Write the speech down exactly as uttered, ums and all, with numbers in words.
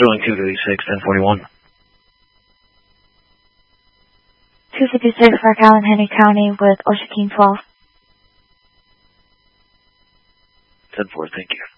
Sterling two fifty-six, ten forty-one. two fifty-six for Allen Henry County with Ocean King twelve. ten four, thank you.